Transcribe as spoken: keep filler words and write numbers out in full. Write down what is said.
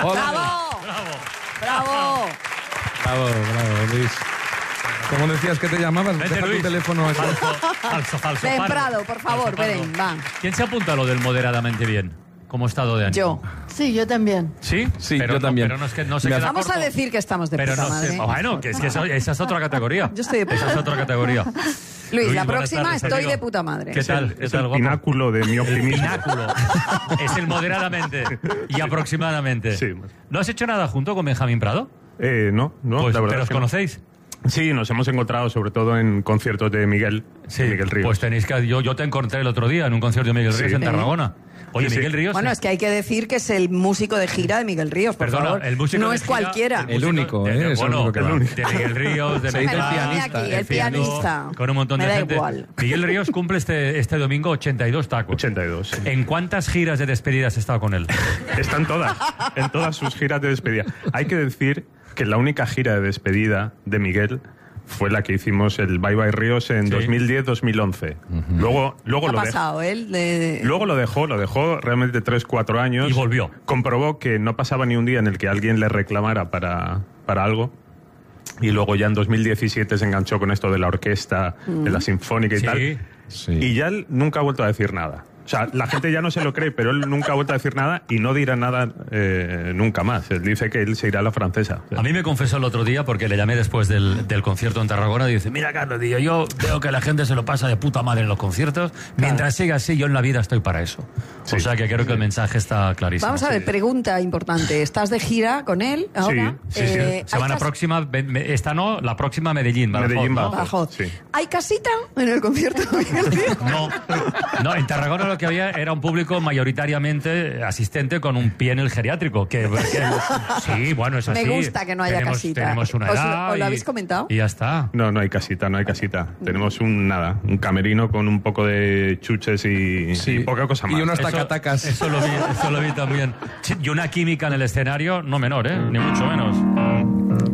¡Bravo! ¡Bravo! ¡Bravo! Bravo, bravo, Luis. ¿Cómo decías que te llamabas? Vente, Deja Luis. tu teléfono aquí. Falso, falso, falso. Ven, pardo. Prado, por favor, Falso, pardo. ven, va. ¿Quién se apunta a lo del moderadamente bien? ¿Cómo estado de ánimo? Yo. Sí, yo también. ¿Sí? Sí, Pero yo no- también. Pero no es que no se Me queda Vamos corto. a decir que estamos de Pero puta no madre. sé. Bueno, que es que eso- esa es otra categoría. Yo estoy de puta Esa es otra categoría. Luis, la buenas próxima tardes, estoy amigo. de puta madre. ¿Qué tal? ¿Qué Es tal, el guapo? pináculo de mi optimismo. Pináculo. Es el moderadamente y aproximadamente. Sí. ¿No has hecho nada junto con Benjamín Prado? Eh, no, no, Pues, la verdad ¿pero es os que no. conocéis? Sí, nos hemos encontrado sobre todo en conciertos de Miguel, Sí, Miguel Ríos. pues tenéis que... Yo, yo te encontré el otro día en un concierto de Miguel Ríos Sí. en Tarragona. Oye, Sí, sí. Miguel Ríos... Bueno, es que hay que decir que es el músico de gira de Miguel Ríos, por Perdona, favor. el músico no de es gira- cualquiera. El músico único, de- ¿eh? de- Es el bueno, único que el va. único. de Miguel Ríos, de Se dice el Mezcla, pianista, aquí, el piano, pianista. con un montón de Me da gente. igual. Miguel Ríos cumple este, este domingo ochenta y dos tacos. ochenta y dos. ¿En cuántas giras de despedida has estado con él? Están todas, en todas sus giras de despedida. Hay que decir que la única gira de despedida de Miguel fue la que hicimos el Bye Bye Ríos en Sí. dos mil diez dos mil once. Luego, luego ¿Qué ha lo dejó. pasado él? De- Luego lo dejó, lo dejó realmente tres, cuatro años. Y volvió. Comprobó que no pasaba ni un día en el que alguien le reclamara para, para algo. Y luego ya en dos mil diecisiete se enganchó con esto de la orquesta, de la sinfónica y Sí. tal. Sí. Y ya él nunca ha vuelto a decir nada. O sea, la gente ya no se lo cree, pero él nunca ha vuelto a decir nada y no dirá nada eh, nunca más. Él dice que él se irá a la francesa. A mí me confesó el otro día, porque le llamé después del, del concierto en Tarragona, y dice, mira, Carlos, tío, yo veo que la gente se lo pasa de puta madre en los conciertos. Mientras siga así, yo en la vida estoy para eso. Sí. O sea que creo que el mensaje está clarísimo. Vamos a ver, pregunta importante. ¿Estás de gira con él ahora? Sí, sí, sí. Eh, Semana ¿hay cas- próxima, ve- me- esta no, la próxima Medellín. Badajoz, Medellín, ¿no? Badajoz. Badajoz. Sí. ¿Hay casita en el concierto de Miguel Ríos? No, no, en Tarragona lo que había era un público mayoritariamente asistente con un pie en el geriátrico. Que, que- sí, bueno, es Me así. gusta que no haya Tenemos- casita. Tenemos una ¿Os lo- edad os lo y- habéis comentado? Y ya está. No, no hay casita, no hay casita. Tenemos un nada, un camerino con un poco de chuches y, Sí. y poca cosa más. Y unos Eso- tacatacas. Eso, lo vi, eso lo vi también. Y una química en el escenario, no menor, ¿eh? Ni mucho menos.